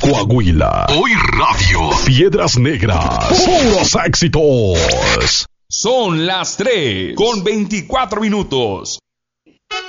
Coahuila. Hoy Radio. Piedras Negras. Puros éxitos. Son las 3:24.